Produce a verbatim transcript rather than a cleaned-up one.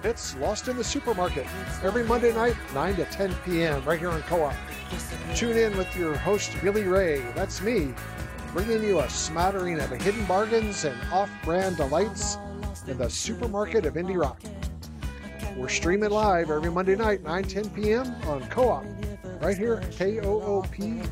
hits Lost in the Supermarket every Monday night, nine to ten p.m. right here on Co-op. Tune in with your host, Billy Ray. That's me, bringing you a smattering of hidden bargains and off-brand delights in the supermarket of indie rock. We're streaming live every Monday night, nine to ten p.m. on Co-op, right here at K O O P